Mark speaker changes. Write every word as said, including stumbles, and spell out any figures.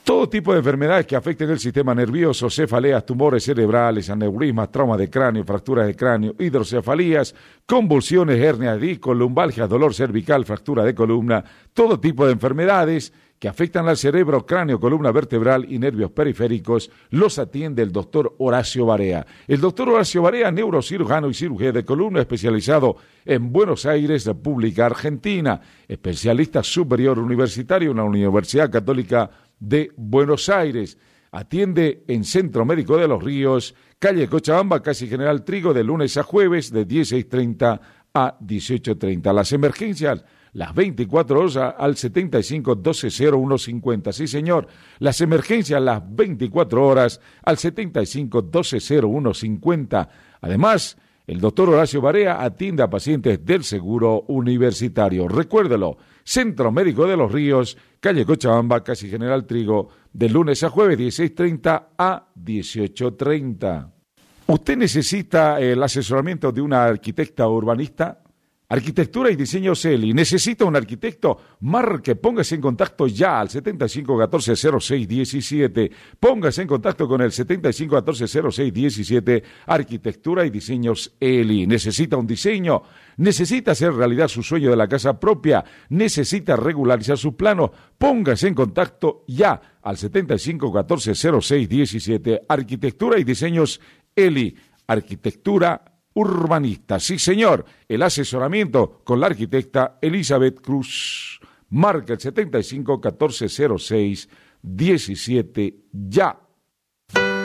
Speaker 1: Todo tipo de enfermedades que afecten el sistema nervioso, cefaleas, tumores cerebrales, aneurismas, traumas de cráneo, fracturas de cráneo, hidrocefalías, convulsiones, hernias de disco, lumbalgias, dolor cervical, fractura de columna, todo tipo de enfermedades que afectan al cerebro, cráneo, columna vertebral y nervios periféricos, los atiende el doctor Horacio Barea. El doctor Horacio Barea, neurocirujano y cirugía de columna, especializado en Buenos Aires, República Argentina, especialista superior universitario en la Universidad Católica de Buenos Aires. Atiende en Centro Médico de los Ríos, calle Cochabamba, casi General Trigo, de lunes a jueves, de dieciséis treinta a dieciocho treinta. Las emergencias, las veinticuatro horas al setenta y cinco doce cero uno cincuenta. Sí, señor, las emergencias las veinticuatro horas al setenta y cinco doce cero uno cincuenta. Además, el doctor Horacio Barea atiende a pacientes del Seguro Universitario. Recuérdelo, Centro Médico de los Ríos, calle Cochabamba, casi General Trigo, de lunes a jueves, dieciséis treinta a dieciocho treinta. ¿Usted necesita el asesoramiento de una arquitecta urbanista? Arquitectura y Diseño Celi. ¿Necesita un arquitecto? Marque, póngase en contacto ya al setenta y cinco catorce cero seis diecisiete. Póngase en contacto con el setenta y cinco catorce cero seis diecisiete. Arquitectura y Diseños Eli. ¿Necesita un diseño? ¿Necesita hacer realidad su sueño de la casa propia? ¿Necesita regularizar sus planos? Póngase en contacto ya al setenta y cinco catorce cero seis diecisiete. Arquitectura y Diseños Eli. Arquitectura urbanista. Sí, señor, el asesoramiento con la arquitecta Elizabeth Cruz. Marca el setenta y cinco catorce cero seis diecisiete ya.